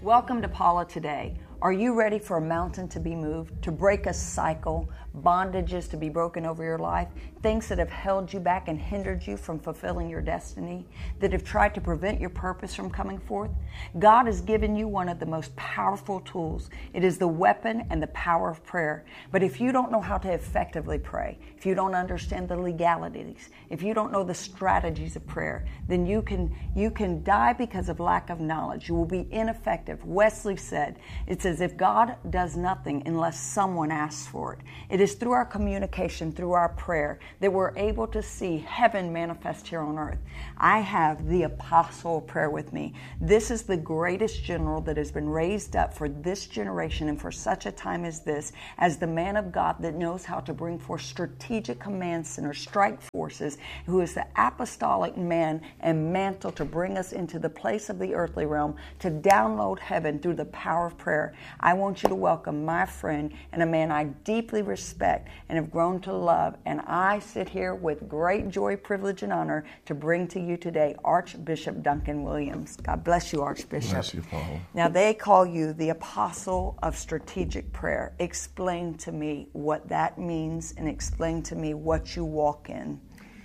Welcome to Paula Today. Are you ready for a mountain to be moved, to break a cycle, bondages to be broken over your life, things that have held you back and hindered you from fulfilling your destiny, that have tried to prevent your purpose from coming forth? God has given you one of the most powerful tools. It is the weapon and the power of prayer. But if you don't know how to effectively pray, if you don't understand the legalities, if you don't know the strategies of prayer, then you can die because of lack of knowledge. You will be ineffective. Wesley said, it's as if God does nothing unless someone asks for it. It is through our communication, through our prayer, that we're able to see heaven manifest here on earth. I have the apostle of prayer with me. This is the greatest general that has been raised up for this generation and for such a time as this, as the man of God that knows how to bring forth strategic command centers, strike forces, who is the apostolic man and mantle to bring us into the place of the earthly realm, to download heaven through the power of prayer. I want you to welcome my friend and a man I deeply respect and have grown to love, and I sit here with great joy, privilege, and honor to bring to you today Archbishop Duncan Williams. God bless you, Archbishop. Bless you, Paul. Now, they call you the apostle of strategic prayer. Explain to me what that means and explain to me what you walk in.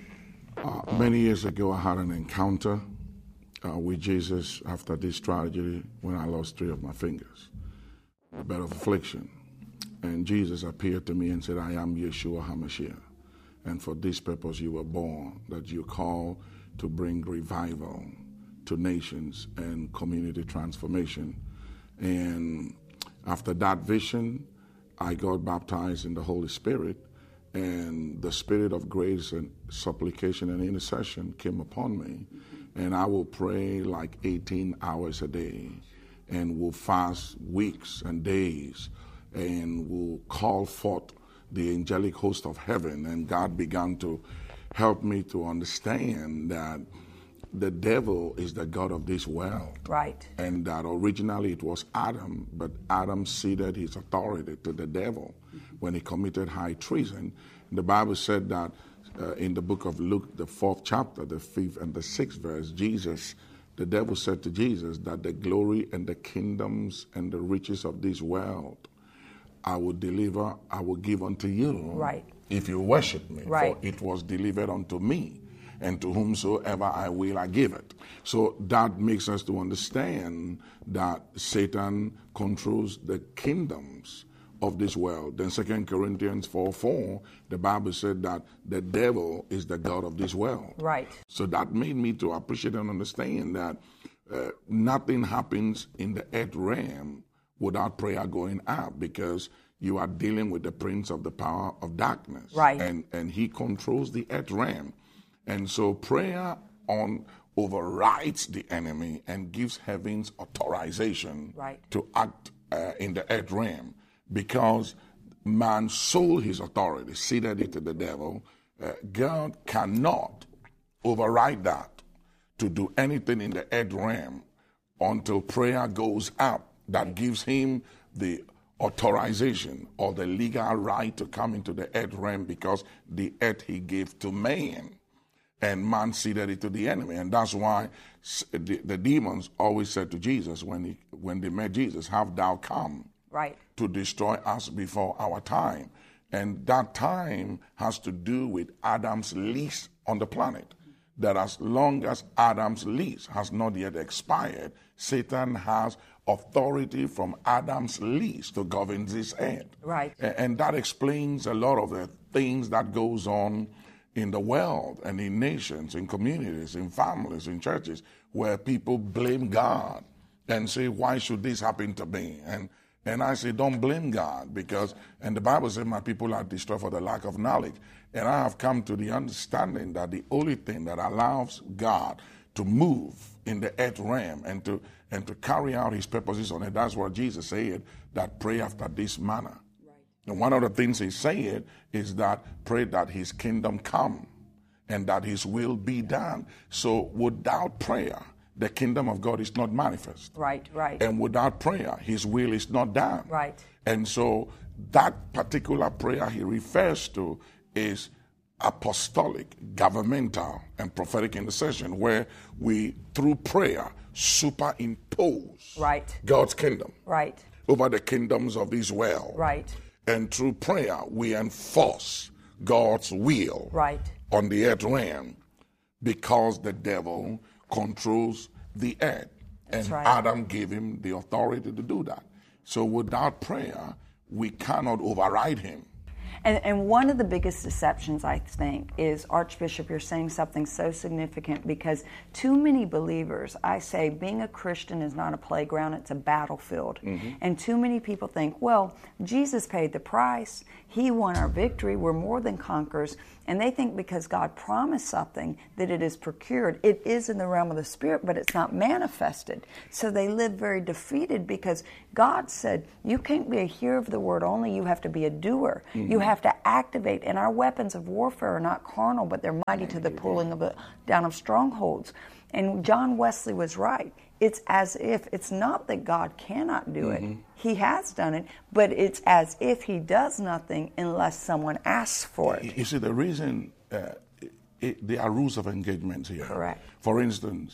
Many years ago, I had an encounter with Jesus after this tragedy when I lost 3 of my fingers, a bed of affliction. And Jesus appeared to me and said, I am Yeshua HaMashiach. And for this purpose you were born, that you're called to bring revival to nations and community transformation. And after that vision, I got baptized in the Holy Spirit, and the spirit of grace and supplication and intercession came upon me. And I will pray like 18 hours a day, and will fast weeks and days, and will call forth the angelic host of heaven. And God began to help me to understand that the devil is the god of this world. Right. And that originally it was Adam, but Adam ceded his authority to the devil when he committed high treason. The Bible said that in the book of Luke, the 4th chapter, the 5th and the 6th verse, the devil said to Jesus that the glory and the kingdoms and the riches of this world I will give unto you. Right. If you worship me. Right. For it was delivered unto me, and to whomsoever I will, I give it. So that makes us to understand that Satan controls the kingdoms of this world. Then 2 Corinthians 4:4, the Bible said that the devil is the god of this world. Right. So that made me to appreciate and understand that nothing happens in the earth realm without prayer going up, because you are dealing with the prince of the power of darkness. Right. And he controls the earth realm. And so prayer overrides the enemy and gives heaven's authorization to act in the earth realm, because man sold his authority, ceded it to the devil. God cannot override that to do anything in the earth realm until prayer goes up. That gives him the authorization or the legal right to come into the earth realm, because the earth he gave to man, and man ceded it to the enemy. And that's why the demons always said to Jesus when they met Jesus, have thou come to destroy us before our time? And that time has to do with Adam's lease on the planet. That as long as Adam's lease has not yet expired, Satan has authority from Adam's lease to govern this earth. Right. And that explains a lot of the things that goes on in the world and in nations, in communities, in families, in churches, where people blame God and say, why should this happen to me? And I say, don't blame God, because, and the Bible says, my people are destroyed for the lack of knowledge. And I have come to the understanding that the only thing that allows God to move in the earth realm and to carry out his purposes on it, that's what Jesus said, that pray after this manner. Right. And one of the things he said is that pray that his kingdom come and that his will be done. So without prayer, the kingdom of God is not manifest. Right. And without prayer, his will is not done. Right. And so that particular prayer he refers to is apostolic, governmental, and prophetic intercession, where we, through prayer, superimpose right. God's kingdom right. over the kingdoms of this world. Right. And through prayer, we enforce God's will right. on the earth realm, because the devil controls the earth. That's and right. Adam gave him the authority to do that. So without prayer, we cannot override him. And one of the biggest deceptions, I think, is, Archbishop, you're saying something so significant, because too many believers, I say, being a Christian is not a playground, it's a battlefield. Mm-hmm. And too many people think, well, Jesus paid the price, he won our victory, we're more than conquerors. And they think because God promised something that it is procured. It is in the realm of the Spirit, but it's not manifested. So they live very defeated, because God said, you can't be a hearer of the word only, you have to be a doer. Mm-hmm. You have to activate. And our weapons of warfare are not carnal, but they're mighty to the pulling down of strongholds. And John Wesley was right. It's as if, it's not that God cannot do it. Mm-hmm. He has done it, but it's as if he does nothing unless someone asks for it. You see, the reason, there are rules of engagement here. Correct. For instance,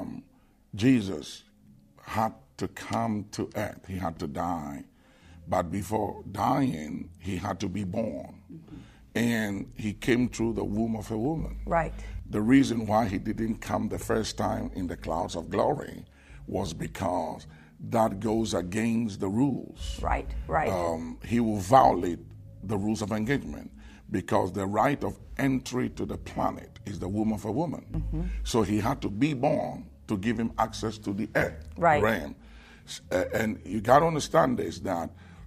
Jesus had to come to earth. He had to die. But before dying, he had to be born. Mm-hmm. And he came through the womb of a woman. Right. The reason why he didn't come the first time in the clouds of glory was because that goes against the rules. Right. He will violate the rules of engagement, because the right of entry to the planet is the womb of a woman. Mm-hmm. So he had to be born to give him access to the earth realm. And you got to understand this, that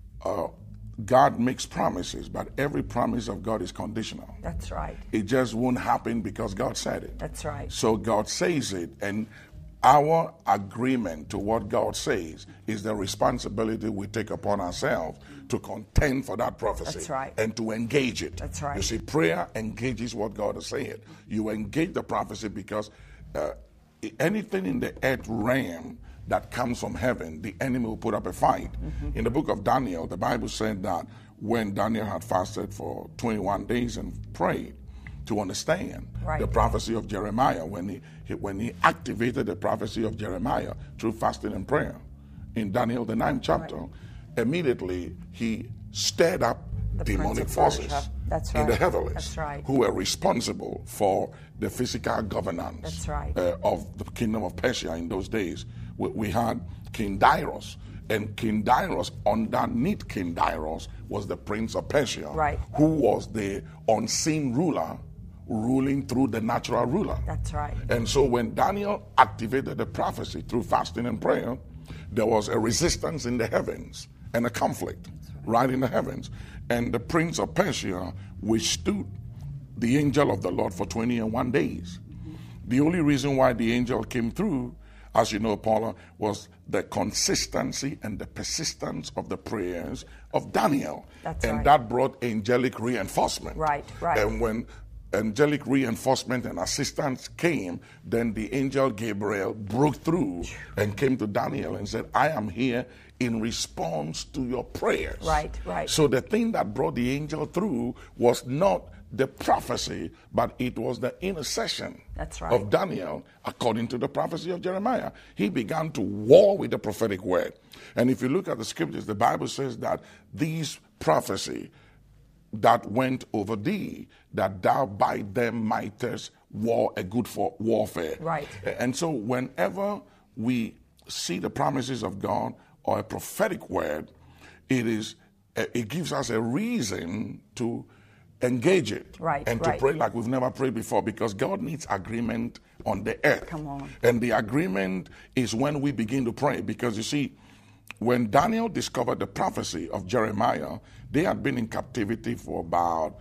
God makes promises, but every promise of God is conditional. That's right. It just won't happen because God said it. That's right. So God says it, and our agreement to what God says is the responsibility we take upon ourselves to contend for that prophecy. That's right. And to engage it. That's right. You see, prayer engages what God is saying. You engage the prophecy, because anything in the earth realm that comes from heaven, the enemy will put up a fight. Mm-hmm. In the book of Daniel, the Bible said that when Daniel had fasted for 21 days and prayed to understand the prophecy of Jeremiah, when he activated the prophecy of Jeremiah through fasting and prayer in Daniel, the 9th chapter, immediately he stirred up the demonic forces in the heavens who were responsible for the physical governance of the kingdom of Persia in those days. We had King Darius, and King Darius, underneath King Darius, was the prince of Persia, who was the unseen ruler ruling through the natural ruler. That's right. And so when Daniel activated the prophecy through fasting and prayer, there was a resistance in the heavens and a conflict right in the heavens. And the prince of Persia withstood the angel of the Lord for 21 days. Mm-hmm. The only reason why the angel came through, as you know, Paula, was the consistency and the persistence of the prayers of Daniel. And that brought angelic reinforcement. Right. And when angelic reinforcement and assistance came, then the angel Gabriel broke through and came to Daniel and said, I am here in response to your prayers. Right. So the thing that brought the angel through was not the prophecy, but it was the intercession of Daniel according to the prophecy of Jeremiah. He began to war with the prophetic word. And if you look at the scriptures, the Bible says that these prophecy that went over thee, that thou by them mightest war a good warfare. Right. And so whenever we see the promises of God or a prophetic word, it gives us a reason to engage it and to pray like we've never prayed before, because God needs agreement on the earth. Come on. And the agreement is when we begin to pray, because you see, when Daniel discovered the prophecy of Jeremiah, they had been in captivity for about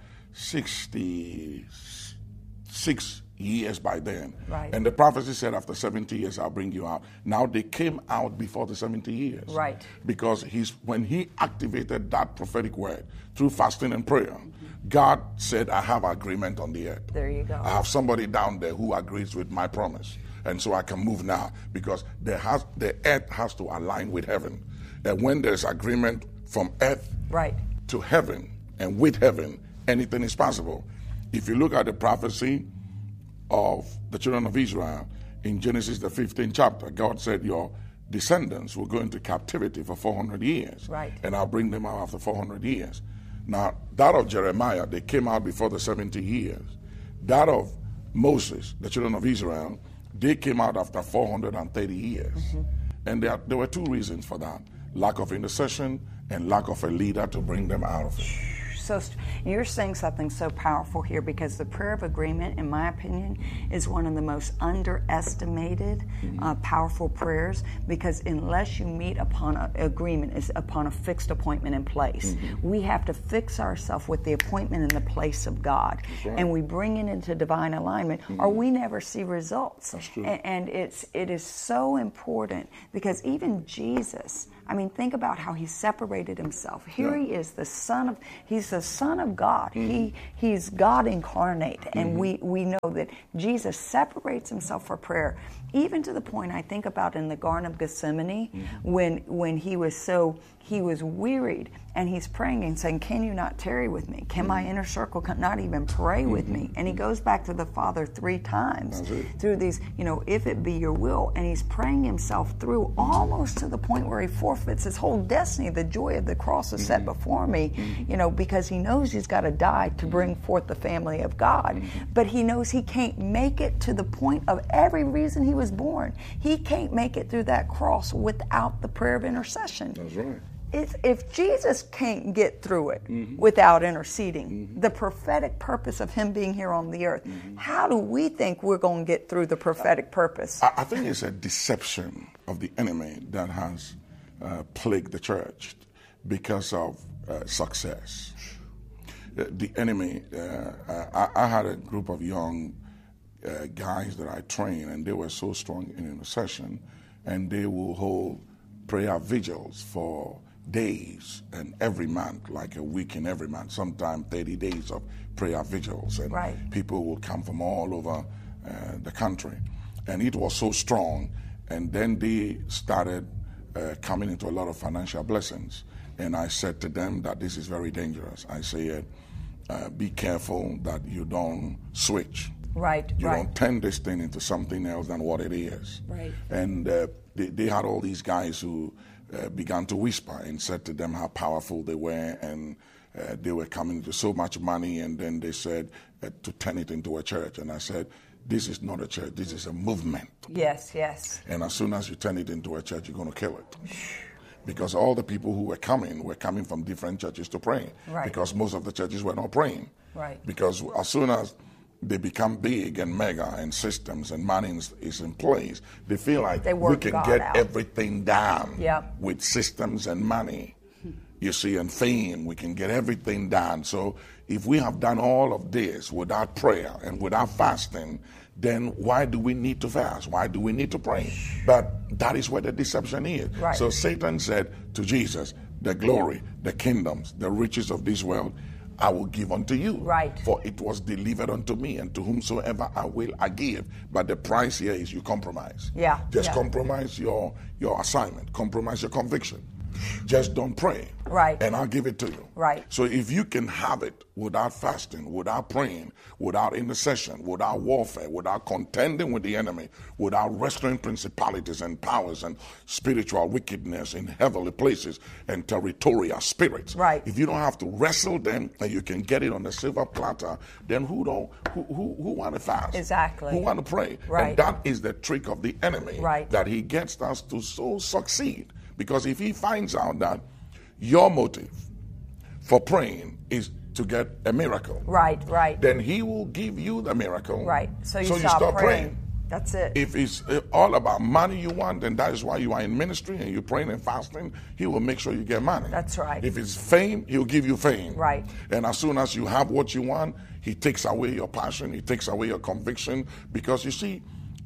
66 years by then. Right. And the prophecy said, after 70 years, I'll bring you out. Now they came out before the 70 years. Right. Because when he activated that prophetic word through fasting and prayer, God said, I have agreement on the earth. There you go. I have somebody down there who agrees with my promise. And so I can move now, because the earth has to align with heaven. And when there's agreement from earth to heaven and with heaven, anything is possible. If you look at the prophecy of the children of Israel in Genesis the 15th chapter, God said, your descendants will go into captivity for 400 years. Right. And I'll bring them out after 400 years. Now, that of Jeremiah, they came out before the 70 years. That of Moses, the children of Israel, they came out after 430 years. And there were two reasons for that: lack of intercession and lack of a leader to bring them out of it. So you're saying something so powerful here, because the prayer of agreement, in my opinion, is one of the most underestimated, powerful prayers, because unless you meet upon an agreement, is upon a fixed appointment in place. We have to fix ourselves with the appointment in the place of God. Right. And we bring it into divine alignment, or we never see results. That's true. And it is so important, because even Jesus, I mean, think about how he separated himself. Here he is, he's the Son of God. He's God incarnate. And we know that Jesus separates himself for prayer, even to the point I think about in the Garden of Gethsemane, when he was wearied, and he's praying and saying, can you not tarry with me? Can my inner circle not even pray with me? And he goes back to the Father 3 times through these, if it be your will. And he's praying himself through almost to the point where he forfeits his whole destiny. The joy of the cross is set before me, because he knows he's got to die to bring forth the family of God. But he knows he can't make it to the point of every reason he was born. He can't make it through that cross without the prayer of intercession. That's right. If Jesus can't get through it without interceding, the prophetic purpose of him being here on the earth, how do we think we're going to get through the prophetic purpose? I think it's a deception of the enemy that has plagued the church because of success. The enemy, I had a group of young guys that I trained, and they were so strong in intercession, and they will hold prayer vigils for days and every month, like a week in every month, sometimes 30 days of prayer vigils. And people will come from all over the country. And it was so strong. And then they started coming into a lot of financial blessings. And I said to them that this is very dangerous. I said, be careful that you don't switch. You don't turn this thing into something else than what it is. And they had all these guys who began to whisper and said to them how powerful they were, and they were coming to so much money, and then they said to turn it into a church. And I said, this is not a church, this is a movement. Yes. And as soon as you turn it into a church, you're going to kill it. Because all the people who were coming from different churches to pray. Because most of the churches were not praying. Because as soon as they become big and mega and systems and money is in place, they feel like we can get everything done with systems and money, you see, and fame. We can get everything done. So if we have done all of this without prayer and without fasting, then why do we need to fast? Why do we need to pray? But that is where the deception is. So Satan said to Jesus, the glory, the kingdoms, the riches of this world, I will give unto you. For it was delivered unto me, and to whomsoever I will, I give. But the price here is you compromise. Just compromise your assignment. Compromise your conviction. Just don't pray. And I'll give it to you. So if you can have it without fasting, without praying, without intercession, without warfare, without contending with the enemy, without wrestling principalities and powers and spiritual wickedness in heavenly places and territorial spirits, if you don't have to wrestle them and you can get it on a silver platter, then who want to fast? Who want to pray? And that is the trick of the enemy, that he gets us to so succeed. Because if he finds out that your motive for praying is to get a miracle, then he will give you the miracle. So you stop praying. That's it. If it's all about money you want, then that is why you are in ministry and you're praying and fasting. He will make sure you get money. That's right. If it's fame, he'll give you fame. And as soon as you have what you want, he takes away your passion, he takes away your conviction. Because you see,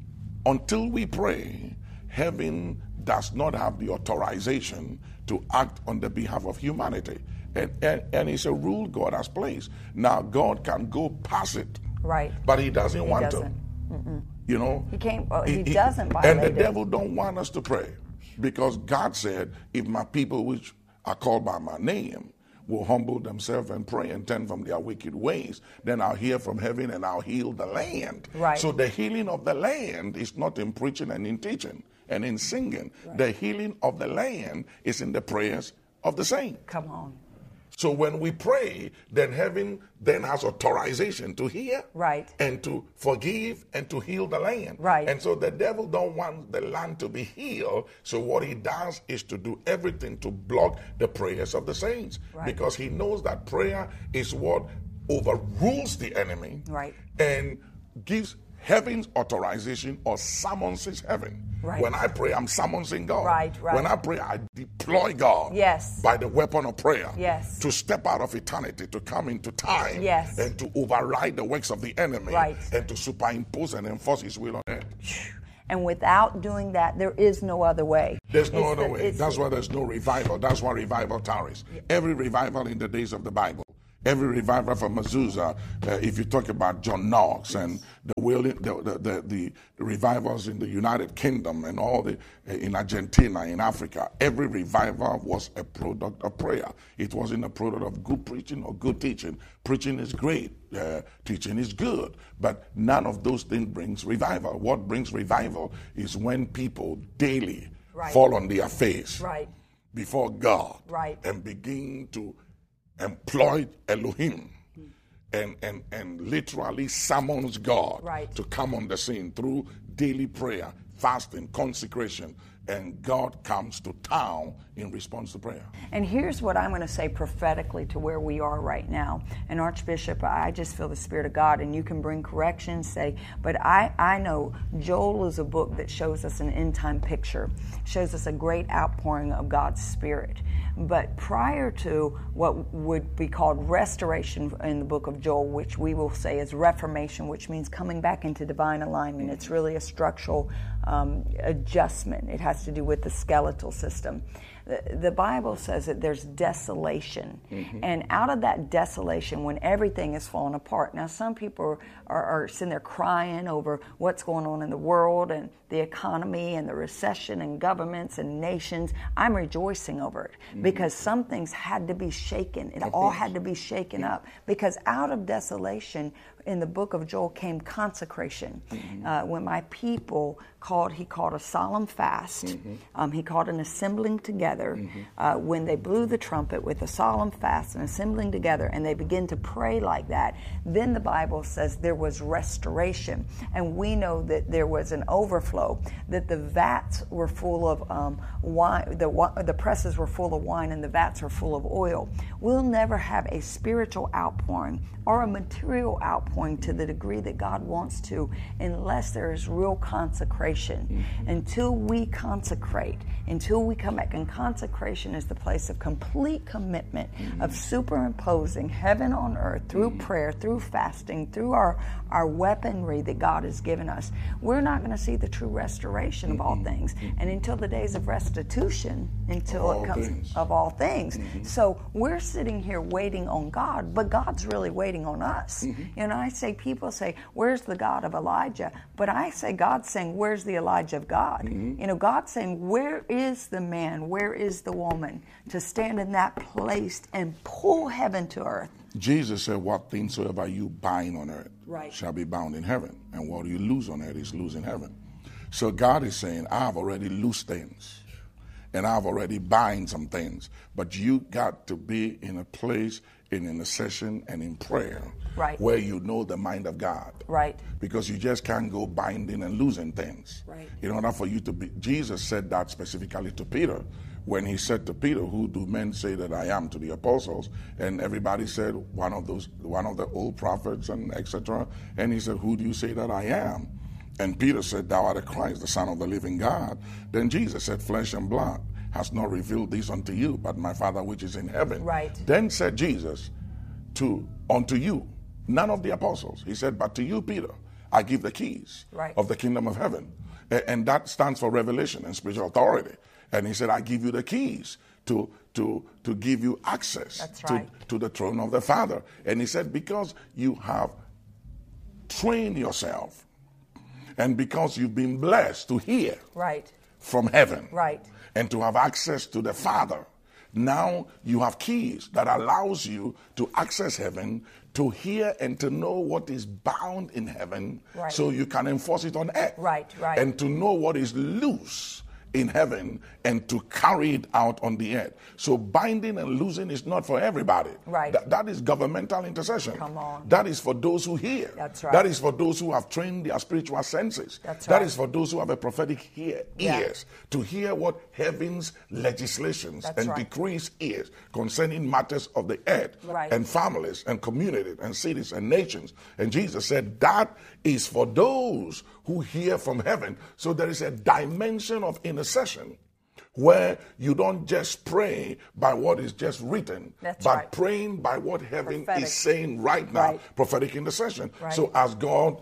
until we pray, heaven does not have the authorization to act on the behalf of humanity. And it's a rule God has placed. Now, God can go past it. But he doesn't want to. You know? He can't. He doesn't violate it. And the devil don't want us to pray. Because God said, if my people which are called by my name will humble themselves and pray and turn from their wicked ways, then I'll hear from heaven and I'll heal the land. Right. So the healing of the land is not in preaching and in teaching and in singing. Right. The healing of the land is in the prayers of the saints. Come on. So when we pray, then heaven then has authorization to hear, right, and to forgive and to heal the land. Right. And so the devil don't want the land to be healed. So what he does is to do everything to block the prayers of the saints. Right. Because he knows that prayer is what overrules the enemy, right, and gives heaven's authorization or summonses heaven. Right. When I pray, I'm summoning God. Right. When I pray, I deploy God, yes, by the weapon of prayer, yes, to step out of eternity, to come into time, yes, and to override the works of the enemy, right, and to superimpose and enforce his will on earth. And without doing that, there is no other way. There's no other way. That's why there's no revival. That's why revival tarries. Yeah. Every revival in the days of the Bible, every revival from Azusa, if you talk about John Knox, yes, and the revivals in the United Kingdom and all the in Argentina, in Africa, every revival was a product of prayer. It wasn't a product of good preaching or good teaching. Preaching is great, teaching is good, but none of those things brings revival. What brings revival is when people daily, right, fall on their face, right, before God, right, and begin to employ Elohim and literally summons God, right, to come on the scene through daily prayer, fasting, consecration, and God comes to town in response to prayer. And here's what I'm going to say prophetically to where we are right now. And Archbishop, I just feel the Spirit of God, and you can bring correction, say, but I know Joel is a book that shows us an end-time picture, shows us a great outpouring of God's Spirit. But prior to what would be called restoration in the book of Joel, which we will say is reformation, which means coming back into divine alignment, it's really a structural adjustment. It has to do with the skeletal system. The Bible says that there's desolation. Mm-hmm. And out of that desolation, when everything is falling apart, now some people are sitting there crying over what's going on in the world and the economy and the recession and governments and nations. I'm rejoicing over it, mm-hmm, because some things had to be shaken. It all had to be shaken, yeah, up, because out of desolation in the book of Joel came consecration. Mm-hmm. When my people he called a solemn fast. Mm-hmm. He called an assembling together. Mm-hmm. When they blew the trumpet with a solemn fast and assembling together, and they begin to pray like that, then the Bible says there was restoration. And we know that there was an overflow, that the vats were full of wine, the presses were full of wine, and the vats are full of oil. We'll never have a spiritual outpouring or a material outpouring to the degree that God wants to unless there is real consecration. Mm-hmm. Until we consecrate, until we come back, and consecration is the place of complete commitment, mm-hmm, of superimposing heaven on earth through, mm-hmm, prayer, through fasting, through our weaponry that God has given us. We're not going to see the true restoration, mm-hmm, of all things, mm-hmm, and until the days of restitution, until it comes of all things. Mm-hmm. So we're sitting here waiting on God, but God's really waiting on us. Mm-hmm. You know, people say, where's the God of Elijah? But I say, God's saying, where's the Elijah of God? Mm-hmm. You know, God's saying, where is the man, where is the woman to stand in that place and pull heaven to earth? Jesus said, what things soever you bind on earth, right, shall be bound in heaven, and what you lose on earth is loose in heaven. So God is saying, I've already loosed things, and I've already bind some things, but you got to be in a place in intercession and in prayer, right, where you know the mind of God, right, because you just can't go binding and losing things, right, in order for you to be. Jesus said that specifically to Peter when he said to Peter, who do men say that I am, to the apostles? And everybody said one of the old prophets and etc. And he said, who do you say that I am? And Peter said, thou art the Christ, the Son of the living God. Then Jesus said, flesh and blood has not revealed this unto you, but my Father which is in heaven. Right. Then said Jesus unto you, none of the apostles. He said, but to you, Peter, I give the keys, right, of the kingdom of heaven. And that stands for revelation and spiritual authority. And he said, I give you the keys to give you access, that's right, to the throne of the Father. And he said, because you have trained yourself and because you've been blessed to hear, right, from heaven, right, and to have access to the Father, Now you have keys that allows you to access heaven, to hear and to know what is bound in heaven, so you can enforce it on earth. And to know what is loose in heaven and to carry it out on the earth. So binding and loosing is not for everybody. That is governmental intercession. Come on. That is for those who hear. That's right. That is for those who have trained their spiritual senses. That's That right. is for those who have a prophetic ears to hear what heaven's legislations and decrees is concerning matters of the earth and families and communities and cities and nations. And Jesus said that is for those who hear from heaven. So there is a dimension of intercession where you don't just pray by what is just written, but praying by what heaven is saying right now. Prophetic intercession. So as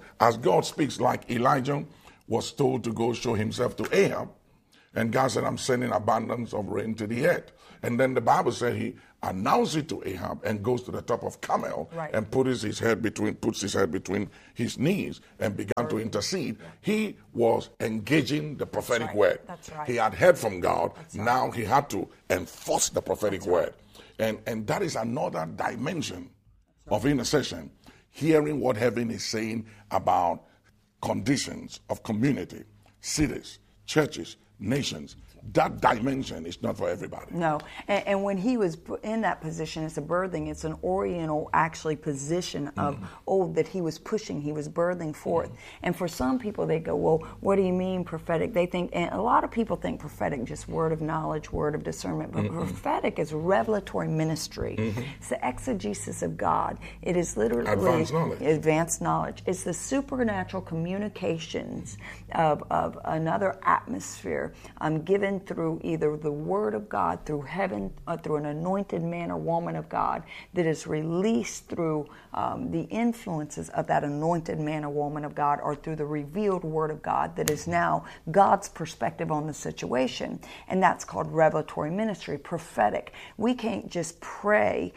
God speaks, like Elijah was told to go show himself to Ahab, and God said, I'm sending abundance of rain to the earth. And then the Bible said he announced it to Ahab and goes to the top of Carmel and puts his head between his knees and began to intercede. He was engaging the prophetic word. He had heard from God. Now he had to enforce the prophetic word. And that is another dimension of intercession, hearing what heaven is saying about conditions of community, cities, churches, nations. That dimension is not for everybody. No. And when he was in that position, it's a birthing, it's an oriental actually position of, that he was pushing, he was birthing forth. And for some people, they go, well, what do you mean prophetic? They think, and a lot of people think prophetic, just word of knowledge, word of discernment, but prophetic is revelatory ministry. It's the exegesis of God. It is literally advanced knowledge. It's the supernatural communications of another atmosphere given through either the Word of God, through heaven, through an anointed man or woman of God that is released through the influences of that anointed man or woman of God, or through the revealed Word of God that is now God's perspective on the situation. And that's called revelatory ministry, prophetic. We can't just pray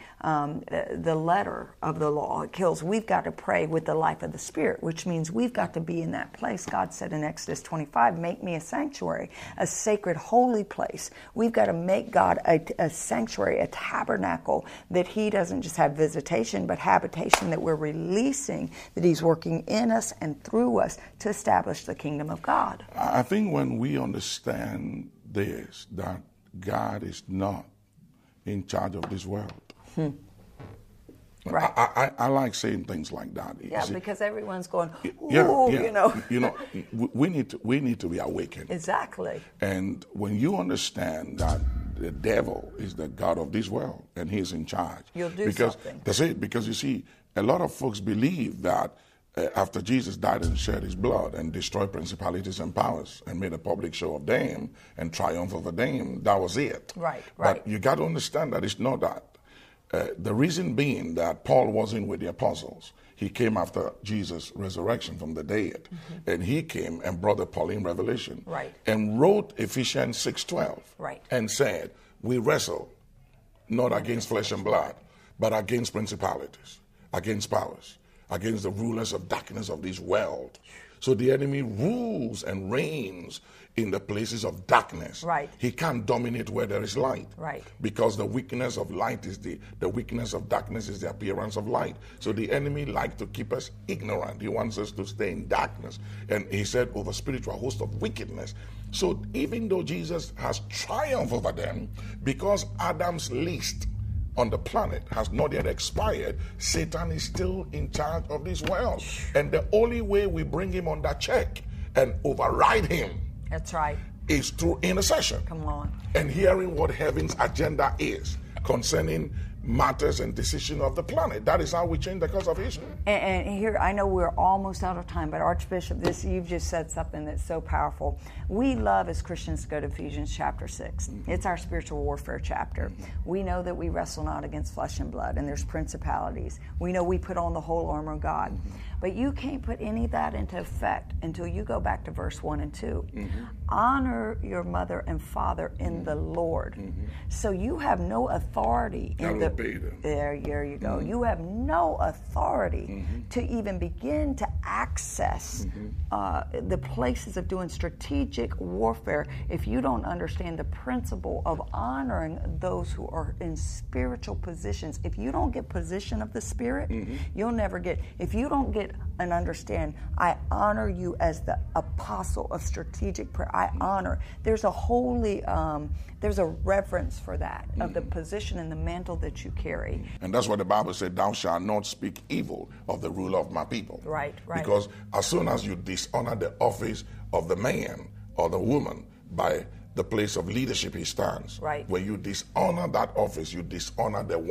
the letter of the law. It kills. We've got to pray with the life of the Spirit, which means we've got to be in that place. God said in Exodus 25, make me a sanctuary, a sacred holy place. We've got to make God a sanctuary, a tabernacle, that He doesn't just have visitation, but habitation, that we're releasing, that He's working in us and through us to establish the kingdom of God. I think when we understand this, that God is not in charge of this world. Right. I like saying things like that. Yeah, because everyone's going, ooh, you know. We need to be awakened. Exactly. And when you understand that the devil is the God of this world and he's in charge. You'll do something. That's it. Because you see, a lot of folks believe that after Jesus died and shed his blood and destroyed principalities and powers and made a public show of them and triumph over them, that was it. Right. But you got to understand that it's not that. The reason being that Paul wasn't with the apostles. He came after Jesus' resurrection from the dead. And he came and brought the Pauline revelation. And wrote Ephesians 6:12. And said, we wrestle not against flesh and blood, but against principalities, against powers, against the rulers of darkness of this world. So the enemy rules and reigns in the places of darkness. He can't dominate where there is light. Because the weakness of light is the weakness of darkness is the appearance of light. So the enemy likes to keep us ignorant. He wants us to stay in darkness. And he said, over spiritual host of wickedness. So even though Jesus has triumphed over them, because Adam's list on the planet has not yet expired, Satan is still in charge of this world. And the only way we bring him under check and override him, that's right, is through intercession. Come on. And hearing what heaven's agenda is concerning matters and decision of the planet. That is how we change the course of history. And here, I know we're almost out of time, but Archbishop, you've just said something that's so powerful. We love as Christians to go to Ephesians chapter 6. It's our spiritual warfare chapter. We know that we wrestle not against flesh and blood, and there's principalities. We know we put on the whole armor of God. But you can't put any of that into effect until you go back to verse 1 and 2. Honor your mother and father in the Lord. So you have no authority in the paid. There you go. You have no authority to even begin to access the places of doing strategic warfare if you don't understand the principle of honoring those who are in spiritual positions. If you don't get position of the Spirit, you'll never get. If you don't get and understand, I honor you as the apostle of strategic prayer. I honor. There's a holy, there's a reverence for that, of the position and the mantle that you carry. And that's what the Bible said, thou shalt not speak evil of the ruler of my people. Right. Because as soon as you dishonor the office of the man or the woman by the place of leadership he stands, right, when you dishonor that office, you dishonor the